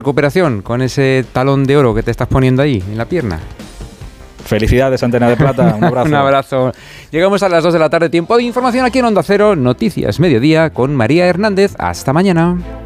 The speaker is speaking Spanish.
recuperación con ese talón de oro que te estás poniendo ahí en la pierna. Felicidades, Antena de Plata. Un abrazo. Un abrazo. Llegamos a las 2 de la tarde, tiempo de información aquí en Onda Cero, Noticias Mediodía con María Hernández. Hasta mañana.